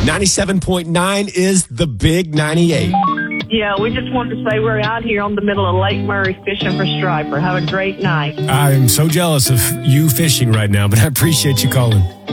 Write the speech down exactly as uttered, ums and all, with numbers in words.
ninety-seven point nine is the Big ninety-eight. Yeah, we just wanted to say we're out here on the middle of Lake Murray fishing for striper. Have a great night. I'm so jealous of you fishing right now, but I appreciate you calling.